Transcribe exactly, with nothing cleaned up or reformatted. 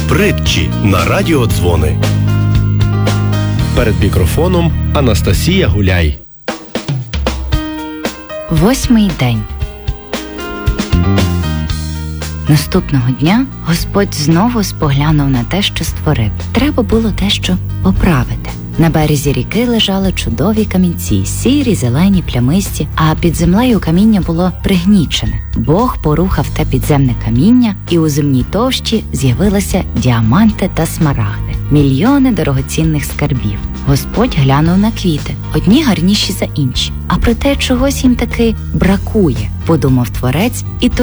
Притчі на радіодзвони. Перед мікрофоном Анастасія Гуляй. Восьмий день. Наступного дня Господь знову споглянув на те, що створив. Треба було дещо поправити. На березі ріки лежали чудові камінці, сірі, зелені, плямисті, а під землею каміння було пригнічене. Бог порухав те підземне каміння, і у земній товщі з'явилися діаманти та смарагди, мільйони дорогоцінних скарбів. Господь глянув на квіти, одні гарніші за інші. А проте чогось їм таки бракує, подумав Творець, і